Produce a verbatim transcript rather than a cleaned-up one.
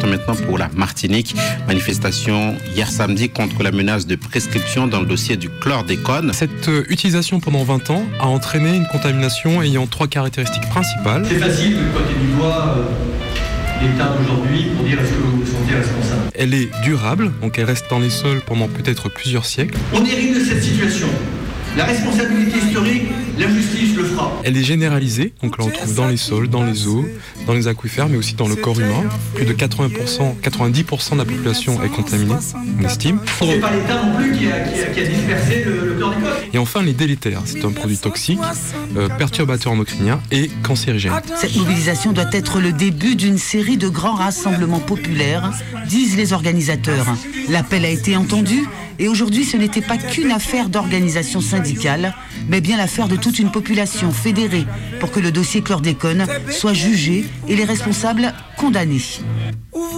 Partons maintenant pour la Martinique. Manifestation hier samedi contre la menace de prescription dans le dossier du chlordécone. Cette euh, utilisation pendant vingt ans a entraîné une contamination ayant trois caractéristiques principales. C'est facile de pointer du doigt euh, l'État d'aujourd'hui pour dire est-ce que vous vous sentez responsable. Elle est durable, donc elle reste dans les sols pendant peut-être plusieurs siècles. On hérite de cette situation. La responsabilité historique, la justice le fera. Elle est généralisée, donc là on trouve dans les sols, dans les eaux, dans les aquifères, mais aussi dans le corps humain. Plus de quatre-vingts pour cent, quatre-vingt-dix pour cent de la population est contaminée, on estime. C'est pas l'État non plus qui a, qui a, qui a dispersé le, le chlordécone. Et enfin les délétères, c'est un produit toxique, euh, perturbateur endocrinien et cancérigène. Cette mobilisation doit être le début d'une série de grands rassemblements populaires, disent les organisateurs. L'appel a été entendu. Et aujourd'hui, ce n'était pas qu'une affaire d'organisation syndicale, mais bien l'affaire de toute une population fédérée pour que le dossier chlordécone soit jugé et les responsables condamnés.